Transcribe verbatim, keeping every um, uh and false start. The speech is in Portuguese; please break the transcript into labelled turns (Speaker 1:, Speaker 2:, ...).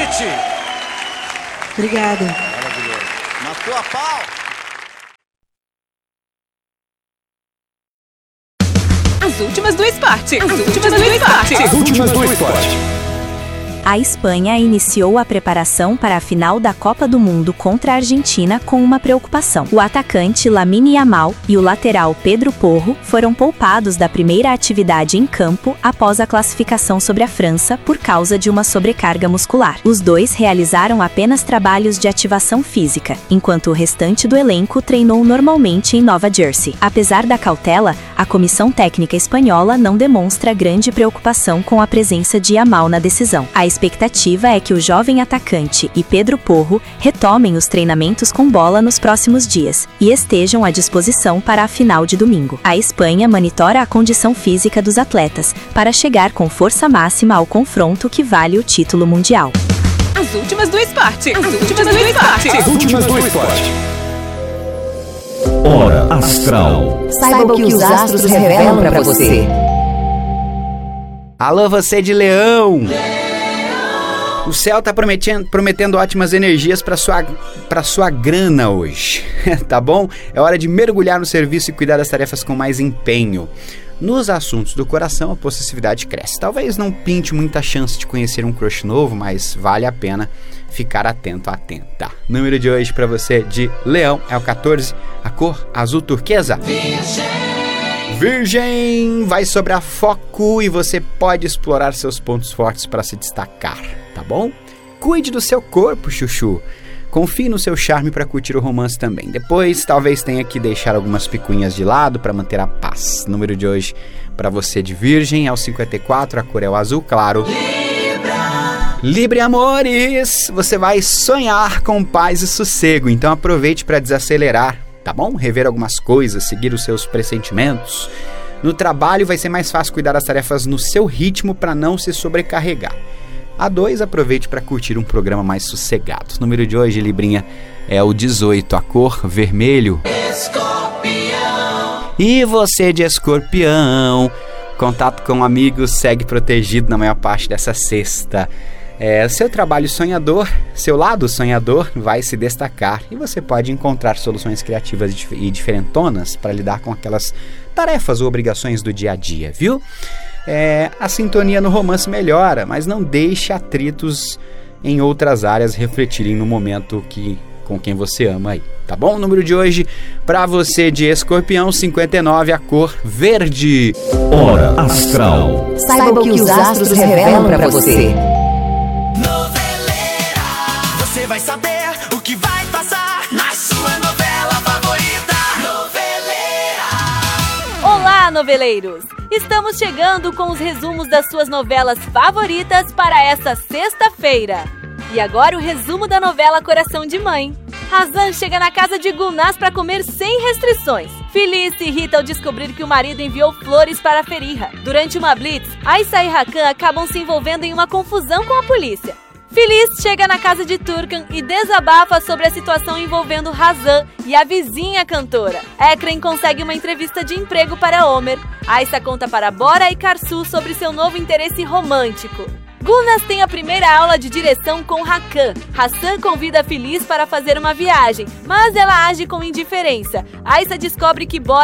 Speaker 1: Tite.
Speaker 2: Obrigada.
Speaker 1: Maravilhoso. Matou a pau.
Speaker 3: As últimas do esporte. As últimas do esporte.
Speaker 4: As últimas do esporte.
Speaker 5: A Espanha iniciou a preparação para a final da Copa do Mundo contra a Argentina com uma preocupação. O atacante Lamine Yamal e o lateral Pedro Porro foram poupados da primeira atividade em campo após a classificação sobre a França por causa de uma sobrecarga muscular. Os dois realizaram apenas trabalhos de ativação física, enquanto o restante do elenco treinou normalmente em Nova Jersey. Apesar da cautela, a comissão técnica espanhola não demonstra grande preocupação com a presença de Yamal na decisão. A A expectativa é que o jovem atacante e Pedro Porro retomem os treinamentos com bola nos próximos dias e estejam à disposição para a final de domingo. A Espanha monitora a condição física dos atletas para chegar com força máxima ao confronto que vale o título mundial.
Speaker 3: As últimas do esporte. As últimas do esporte.
Speaker 4: As últimas do esporte. Hora Astral.
Speaker 6: Saiba o que os astros revelam para você.
Speaker 7: Alô, você de Leão! O céu tá prometendo, prometendo ótimas energias para sua, para sua grana hoje, tá bom? É hora de mergulhar no serviço e cuidar das tarefas com mais empenho. Nos assuntos do coração, a possessividade cresce. Talvez não pinte muita chance de conhecer um crush novo, mas vale a pena ficar atento, atenta. O número de hoje para você de Leão é o catorze, a cor azul turquesa. Virgem! Virgem! Vai sobrar foco e você pode explorar seus pontos fortes para se destacar. Tá bom? Cuide do seu corpo, chuchu. Confie no seu charme para curtir o romance também. Depois, talvez tenha que deixar algumas picuinhas de lado para manter a paz. O número de hoje para você de Virgem é o cinquenta e quatro, a cor é o azul claro. Libra! Libra, amores! Você vai sonhar com paz e sossego, então aproveite para desacelerar, tá bom? Rever algumas coisas, seguir os seus pressentimentos. No trabalho vai ser mais fácil cuidar das tarefas no seu ritmo para não se sobrecarregar. A dois, aproveite para curtir um programa mais sossegado. O número de hoje, Librinha, é o dezoito, a cor vermelho. Escorpião. E você de Escorpião, contato com amigos segue protegido na maior parte dessa sexta. É, seu trabalho sonhador, seu lado sonhador vai se destacar e você pode encontrar soluções criativas e diferentonas para lidar com aquelas tarefas ou obrigações do dia a dia, viu? É, a sintonia no romance melhora, mas não deixe atritos em outras áreas refletirem no momento que, com quem você ama aí, tá bom? O número de hoje para você de Escorpião, cinquenta e nove, a cor verde.
Speaker 4: Hora Astral.
Speaker 6: Saiba o que os astros revelam para você.
Speaker 8: Noveleira, você vai saber o que vai passar na sua novela favorita. Noveleira.
Speaker 9: Olá, noveleiros! Estamos chegando com os resumos das suas novelas favoritas para esta sexta-feira. E agora o resumo da novela Coração de Mãe. Hazan chega na casa de Gulnaz para comer sem restrições. Feliz se irrita ao descobrir que o marido enviou flores para Feriha. Durante uma blitz, Aissa e Hakan acabam se envolvendo em uma confusão com a polícia. Feliz chega na casa de Turkan e desabafa sobre a situação envolvendo Hazan e a vizinha cantora. Ekrem consegue uma entrevista de emprego para Omer. Aissa conta para Bora e Karsu sobre seu novo interesse romântico. Gulnaz tem a primeira aula de direção com Hakan. Hassan convida Feliz para fazer uma viagem, mas ela age com indiferença. Aissa descobre que Bora